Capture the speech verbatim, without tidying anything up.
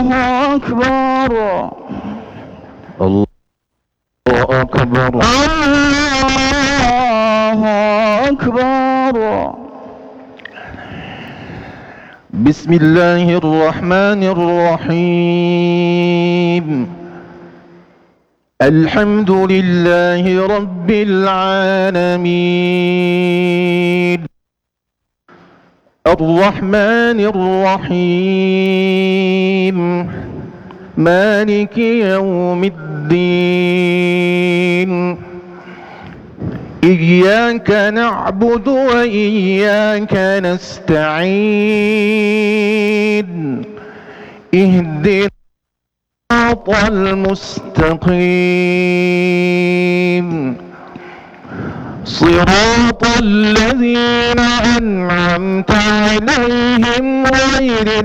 أكبر الله أكبر الله أكبر. بسم الله الرحمن الرحيم. الحمد لله رب العالمين الرحمن الرحيم مالك يوم الدين. إياك نعبد وإياك نستعين. اهدنا الصراط المستقيم صراط الذين أنعمت عليهم غير